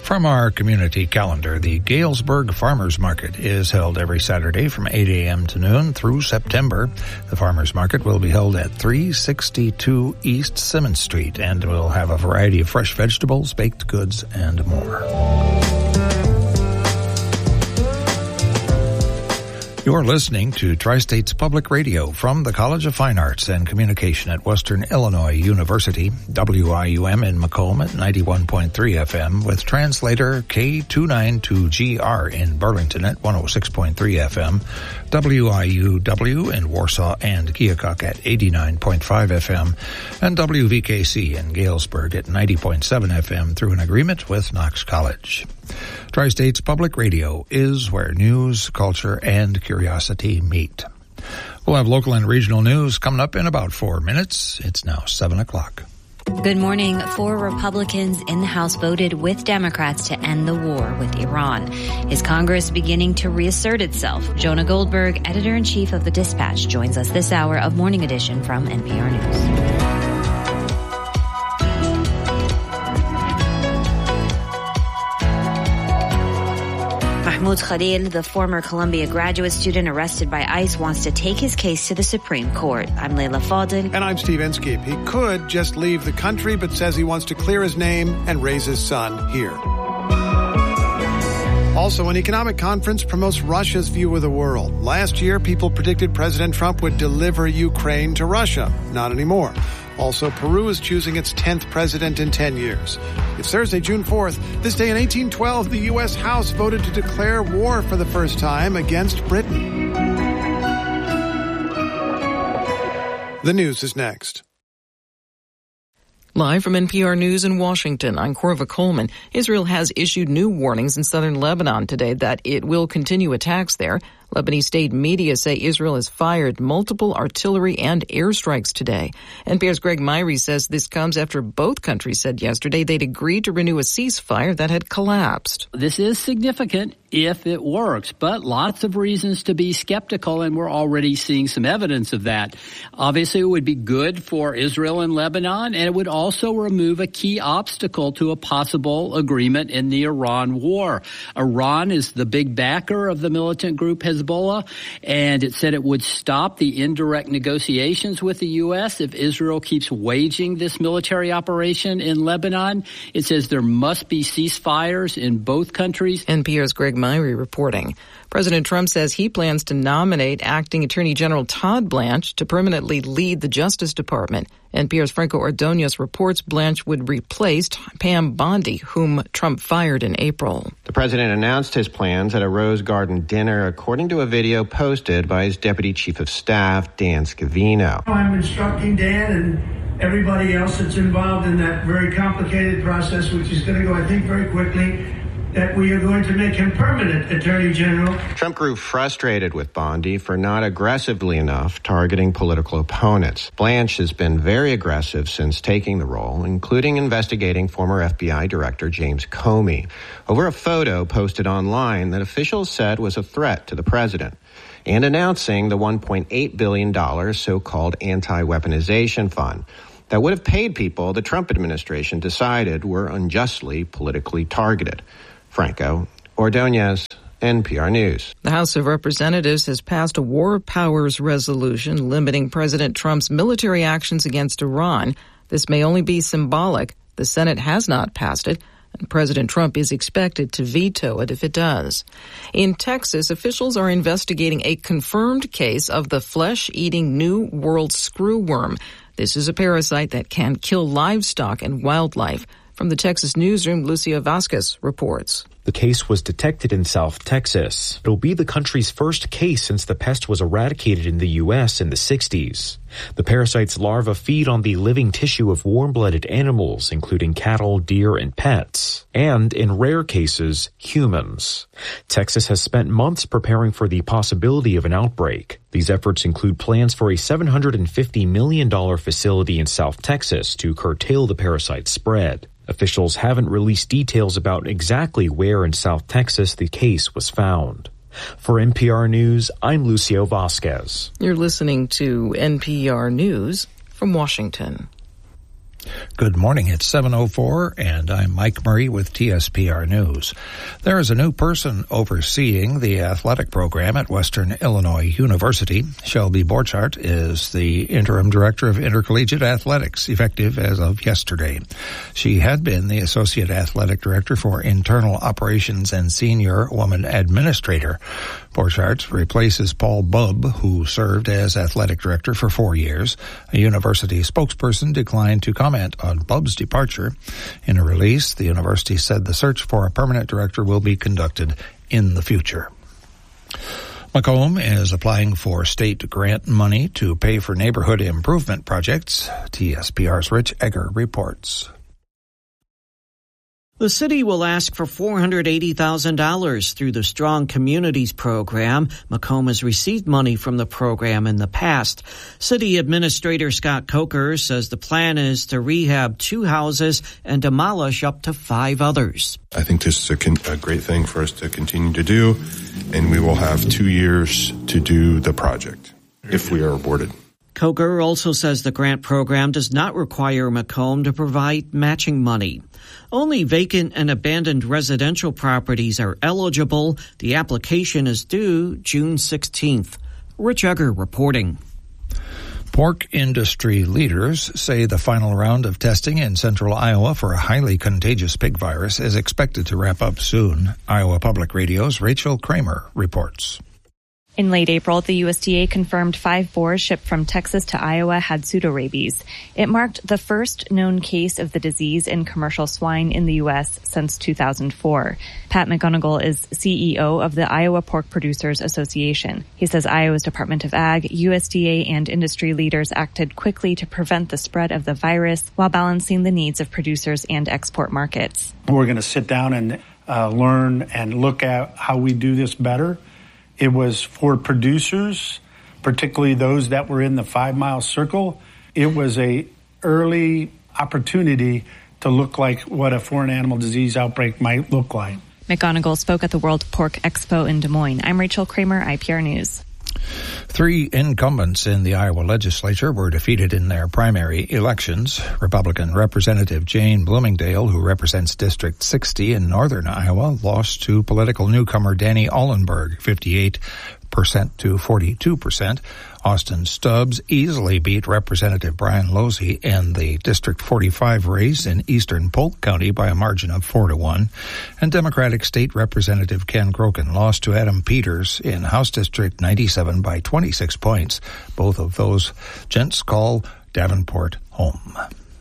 From our community calendar, the Galesburg Farmers Market is held every Saturday from 8 a.m. to noon through September. The Farmers Market will be held at 362 East Simmons Street and will have a variety of fresh vegetables, baked goods, and more. You're listening to Tri-States Public Radio from the College of Fine Arts and Communication at Western Illinois University, WIUM in Macomb at 91.3 FM, with translator K292GR in Burlington at 106.3 FM, WIUW in Warsaw and Keokuk at 89.5 FM, and WVKC in Galesburg at 90.7 FM through an agreement with Knox College. Tri-States Public Radio is where news, culture, and curiosity meet. We'll have local and regional news coming up in about 4 minutes. It's now 7 o'clock. Good morning. 4 Republicans in the House voted with Democrats to end the war with Iran. Is Congress beginning to reassert itself? Jonah Goldberg, editor-in-chief of The Dispatch, joins us this hour of Morning Edition from NPR News. Mahmoud Khalil, the former Columbia graduate student arrested by ICE, wants to take his case to the Supreme Court. I'm Leila Fadel. And I'm Steve Inskeep. He could just leave the country, but says he wants to clear his name and raise his son here. Also, an economic conference promotes Russia's view of the world. Last year, people predicted President Trump would deliver Ukraine to Russia. Not anymore. Also, Peru is choosing its 10th president in 10 years. It's Thursday, June 4th. This day in 1812, the U.S. House voted to declare war for the first time against Britain. The news is next. Live from NPR News in Washington, I'm Corva Coleman. Israel has issued new warnings in southern Lebanon today that it will continue attacks there. Lebanese state media say Israel has fired multiple artillery and airstrikes today. NPR's Greg Myrie says this comes after both countries said yesterday they'd agreed to renew a ceasefire that had collapsed. This is significant if it works, but lots of reasons to be skeptical, and we're already seeing some evidence of that. Obviously, it would be good for Israel and Lebanon, and it would also remove a key obstacle to a possible agreement in the Iran war. Iran is the big backer of the militant group Hezbollah, and it said it would stop the indirect negotiations with the U.S. if Israel keeps waging this military operation in Lebanon. It says there must be ceasefires in both countries. NPR's Greg Myrie reporting. President Trump says he plans to nominate Acting Attorney General Todd Blanche to permanently lead the Justice Department. NPR's Franco Ordonez reports Blanche would replace Pam Bondi, whom Trump fired in April. The president announced his plans at a Rose Garden dinner, according to a video posted by his Deputy Chief of Staff, Dan Scavino. I'm instructing Dan and everybody else that's involved in that very complicated process, which is going to go, I think, very quickly, that we are going to make him permanent Attorney General. Trump grew frustrated with Bondi for not aggressively enough targeting political opponents. Blanche has been very aggressive since taking the role, including investigating former FBI Director James Comey over a photo posted online that officials said was a threat to the president, and announcing the $1.8 billion so-called anti-weaponization fund that would have paid people the Trump administration decided were unjustly politically targeted. Franco Ordonez, NPR News. The House of Representatives has passed a War Powers resolution limiting President Trump's military actions against Iran. This may only be symbolic. The Senate has not passed it, and President Trump is expected to veto it if it does. In Texas, officials are investigating a confirmed case of the flesh-eating New World screwworm. This is a parasite that can kill livestock and wildlife. From the Texas newsroom, Lucio Vasquez reports. The case was detected in South Texas. It'll be the country's first case since the pest was eradicated in the U.S. in the 60s. The parasite's larvae feed on the living tissue of warm-blooded animals, including cattle, deer, and pets, and, in rare cases, humans. Texas has spent months preparing for the possibility of an outbreak. These efforts include plans for a $750 million facility in South Texas to curtail the parasite's spread. Officials haven't released details about exactly where in South Texas the case was found. For NPR News, I'm Lucio Vasquez. You're listening to NPR News from Washington. Good morning. It's 7:04, and I'm Mike Murray with TSPR News. There is a new person overseeing the athletic program at Western Illinois University. Shelby Borchardt is the interim director of intercollegiate athletics, effective as of yesterday. She had been the associate athletic director for internal operations and senior woman administrator. Borchardt replaces Paul Bubb, who served as athletic director for 4 years. A university spokesperson declined to comment on Bubb's departure. In a release, the university said the search for a permanent director will be conducted in the future. Macomb is applying for state grant money to pay for neighborhood improvement projects. TSPR's Rich Egger reports. The city will ask for $480,000 through the Strong Communities program. Macomb has received money from the program in the past. City Administrator Scott Coker says the plan is to rehab 2 houses and demolish up to 5 others. I think this is a great thing for us to continue to do, and we will have 2 years to do the project if we are awarded. Coker also says the grant program does not require Macomb to provide matching money. Only vacant and abandoned residential properties are eligible. The application is due June 16th. Rich Egger reporting. Pork industry leaders say the final round of testing in central Iowa for a highly contagious pig virus is expected to wrap up soon. Iowa Public Radio's Rachel Kramer reports. In late April, the USDA confirmed 5 boars shipped from Texas to Iowa had pseudorabies. It marked the first known case of the disease in commercial swine in the U.S. since 2004. Pat McGonigal is CEO of the Iowa Pork Producers Association. He says Iowa's Department of Ag, USDA, and industry leaders acted quickly to prevent the spread of the virus while balancing the needs of producers and export markets. We're going to sit down and learn and look at how we do this better. It was for producers, particularly those that were in the 5-mile circle. It was a early opportunity to look like what a foreign animal disease outbreak might look like. McGonigal spoke at the World Pork Expo in Des Moines. I'm Rachel Kramer, IPR News. 3 incumbents in the Iowa legislature were defeated in their primary elections. Republican Representative Jane Bloomingdale, who represents District 60 in northern Iowa, lost to political newcomer Danny Allenberg, 58% to 42%. Austin Stubbs easily beat Representative Brian Losey in the District 45 race in eastern Polk County by a margin of 4-1. And Democratic State Representative Ken Crokin lost to Adam Peters in House District 97 by 26 points. Both of those gents call Davenport home.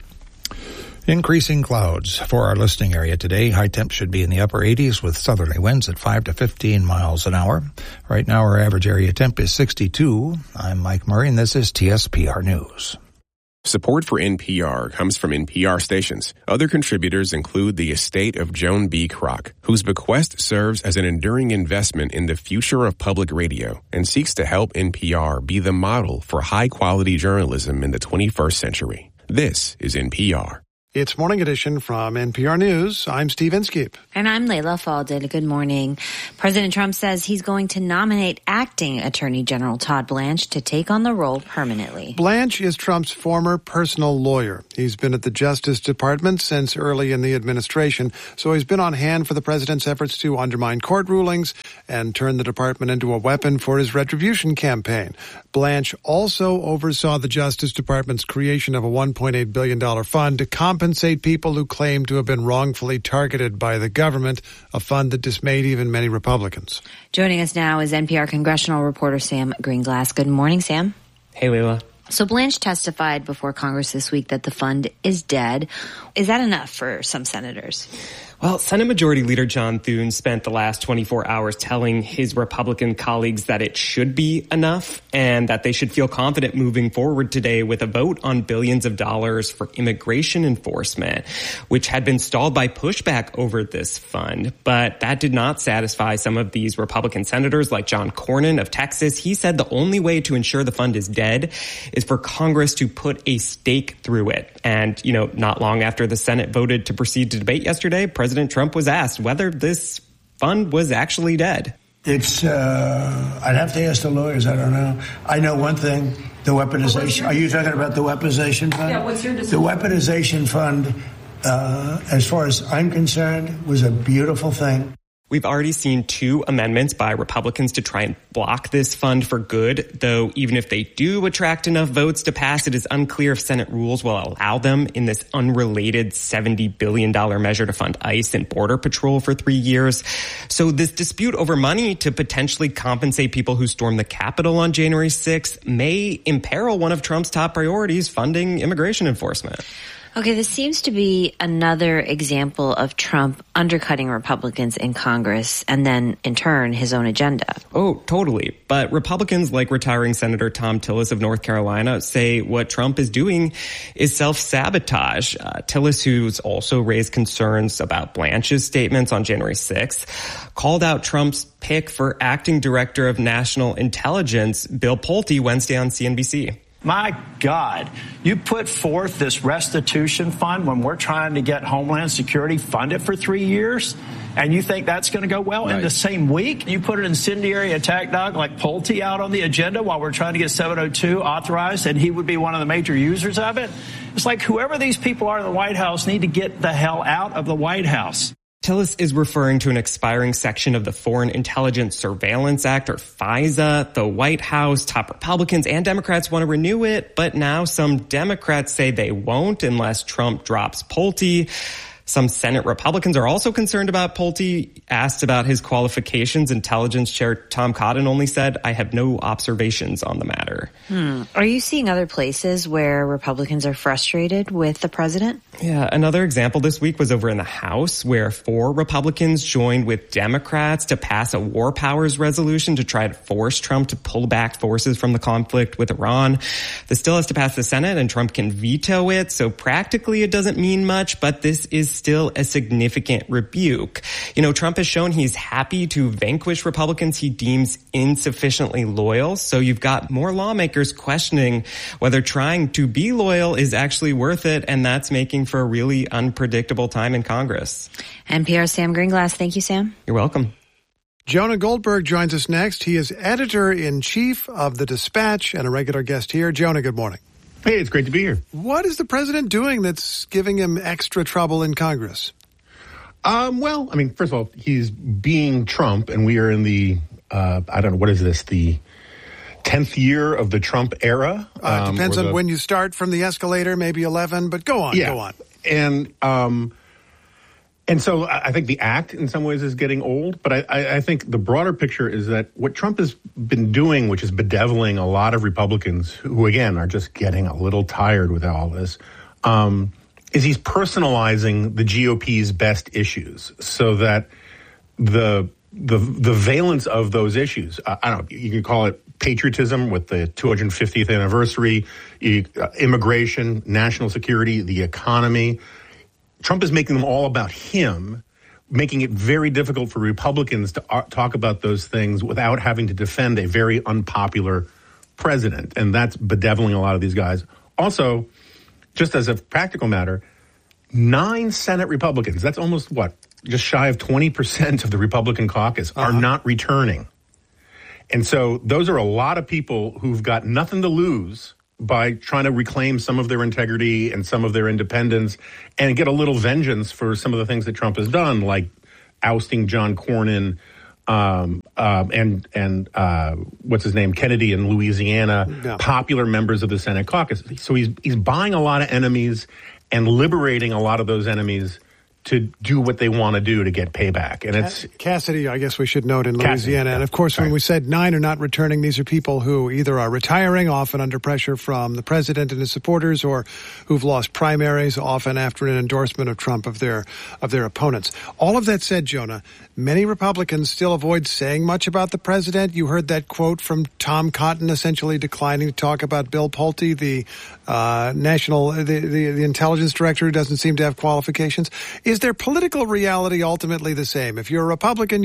Increasing clouds for our listening area today. High temp should be in the upper 80s with southerly winds at 5 to 15 miles an hour. Right now our average area temp is 62. I'm Mike Murray and this is TSPR News. Support for NPR comes from NPR stations. Other contributors include the estate of Joan B. Kroc, whose bequest serves as an enduring investment in the future of public radio and seeks to help NPR be the model for high-quality journalism in the 21st century. This is NPR. It's Morning Edition from NPR News. I'm Steve Inskeep. And I'm Layla Faldin. Good morning. President Trump says he's going to nominate acting Attorney General Todd Blanche to take on the role permanently. Blanche is Trump's former personal lawyer. He's been at the Justice Department since early in the administration, so he's been on hand for the president's efforts to undermine court rulings and turn the department into a weapon for his retribution campaign. Blanche also oversaw the Justice Department's creation of a $1.8 billion fund to compensate people who claim to have been wrongfully targeted by the government, a fund that dismayed even many Republicans. Joining us now is NPR congressional reporter Sam Greenglass. Good morning, Sam. Hey, Layla. So Blanche testified before Congress this week that the fund is dead. Is that enough for some senators? Well, Senate Majority Leader John Thune spent the last 24 hours telling his Republican colleagues that it should be enough and that they should feel confident moving forward today with a vote on billions of dollars for immigration enforcement, which had been stalled by pushback over this fund. But that did not satisfy some of these Republican senators like John Cornyn of Texas. He said the only way to ensure the fund is dead is for Congress to put a stake through it. And, not long after the Senate voted to proceed to debate yesterday, President Trump was asked whether this fund was actually dead. It's, I'd have to ask the lawyers. I don't know. I know one thing, the weaponization. Are you talking about the weaponization fund? Yeah, what's your decision? The weaponization fund, as far as I'm concerned, was a beautiful thing. We've already seen 2 amendments by Republicans to try and block this fund for good, though even if they do attract enough votes to pass, it is unclear if Senate rules will allow them in this unrelated $70 billion measure to fund ICE and Border Patrol for 3 years. So this dispute over money to potentially compensate people who stormed the Capitol on January 6th may imperil one of Trump's top priorities, funding immigration enforcement. Okay, this seems to be another example of Trump undercutting Republicans in Congress and then, in turn, his own agenda. Oh, totally. But Republicans like retiring Senator Thom Tillis of North Carolina say what Trump is doing is self-sabotage. Tillis, who's also raised concerns about Blanche's statements on January 6th, called out Trump's pick for acting director of national intelligence, Bill Pulte, Wednesday on CNBC. My God, you put forth this restitution fund when we're trying to get Homeland Security funded for 3 years, and you think that's going to go well? Right. In the same week, you put an incendiary attack dog like Pulte out on the agenda while we're trying to get 702 authorized, and he would be one of the major users of it. It's like whoever these people are in the White House need to get the hell out of the White House. Tillis is referring to an expiring section of the Foreign Intelligence Surveillance Act, or FISA. The White House, top Republicans and Democrats want to renew it, but now some Democrats say they won't unless Trump drops Pulte. Some Senate Republicans are also concerned about Pulte. Asked about his qualifications, Intelligence Chair Tom Cotton only said, "I have no observations on the matter." Are you seeing other places where Republicans are frustrated with the president? Yeah, another example this week was over in the House, where 4 Republicans joined with Democrats to pass a war powers resolution to try to force Trump to pull back forces from the conflict with Iran. This still has to pass the Senate, and Trump can veto it, so practically it doesn't mean much, but this is still a significant rebuke. You know, Trump has shown he's happy to vanquish Republicans he deems insufficiently loyal, so you've got more lawmakers questioning whether trying to be loyal is actually worth it, and that's making for a really unpredictable time in Congress. NPR's Sam Greenglass. Thank you, Sam. You're welcome. Jonah Goldberg joins us next. He is editor-in-chief of The Dispatch and a regular guest here. Jonah, good morning. Hey, it's great to be here. What is the president doing that's giving him extra trouble in Congress? Well, I mean, first of all, he's being Trump, and we are in the, I don't know, what is this, the 10th year of the Trump era? Depends on when you start from the escalator, maybe 11, but go on, go on. And so I think the act in some ways is getting old, but I think the broader picture is that what Trump has been doing, which is bedeviling a lot of Republicans who, again, are just getting a little tired with all this, is he's personalizing the GOP's best issues so that the valence of those issues, I don't know, you can call it patriotism with the 250th anniversary, immigration, national security, the economy. Trump is making them all about him, making it very difficult for Republicans to talk about those things without having to defend a very unpopular president. And that's bedeviling a lot of these guys. Also, just as a practical matter, 9 Senate Republicans, that's almost just shy of 20% of the Republican caucus are not returning. And so those are a lot of people who've got nothing to lose by trying to reclaim some of their integrity and some of their independence and get a little vengeance for some of the things that Trump has done, like ousting John Cornyn and what's his name, Kennedy in Louisiana, popular members of the Senate caucus. So he's buying a lot of enemies and liberating a lot of those enemies to do what they want to do to get payback. And it's Cassidy, I guess we should note, in Louisiana. And of course, when we said 9 are not returning, these are people who either are retiring, often under pressure from the president and his supporters, or who've lost primaries, often after an endorsement of Trump of their opponents. All of that said, Jonah, many Republicans still avoid saying much about the president. You heard that quote from Tom Cotton, essentially declining to talk about Bill Pulte, the the intelligence director who doesn't seem to have qualifications. Is their political reality ultimately the same? If you're a Republican,